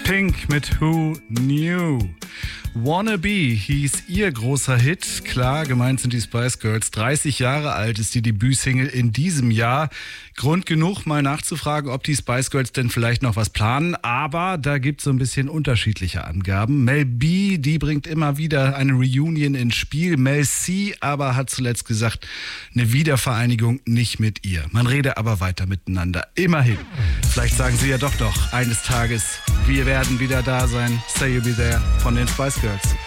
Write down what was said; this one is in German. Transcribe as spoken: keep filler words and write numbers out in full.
Pink mit Who Knew. Wannabe hieß ihr großer Hit. Klar, gemeint sind die Spice Girls. dreißig Jahre alt ist die Debütsingle in diesem Jahr. Grund genug, mal nachzufragen, ob die Spice Girls denn vielleicht noch was planen. Aber da gibt es so ein bisschen unterschiedliche Angaben. Mel B, die bringt immer wieder eine Reunion ins Spiel. Mel C aber hat zuletzt gesagt, eine Wiedervereinigung nicht mit ihr. Man rede aber weiter miteinander. Immerhin. Vielleicht sagen sie ja doch noch eines Tages, wir werden wieder da sein. Say You'll Be There von den Spice Girls.